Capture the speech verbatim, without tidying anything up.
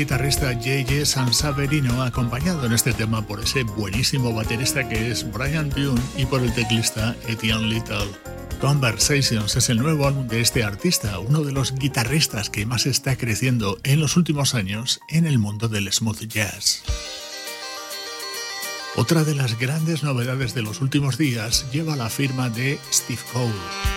guitarrista J J Sansaverino, acompañado en este tema por ese buenísimo baterista que es Brian Bune y por el teclista Etienne Little. Conversations es el nuevo álbum de este artista, uno de los guitarristas que más está creciendo en los últimos años en el mundo del smooth jazz. Otra de las grandes novedades de los últimos días lleva la firma de Steve Cole.